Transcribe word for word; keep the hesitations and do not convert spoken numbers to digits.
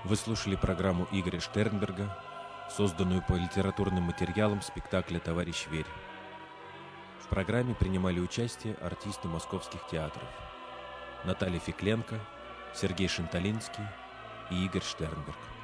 Вы слушали программу Игоря Штернберга, созданную по литературным материалам спектакля «Товарищ Верь». В программе принимали участие артисты московских театров: Наталья Фекленко, Сергей Шенталинский и Игорь Штернберг.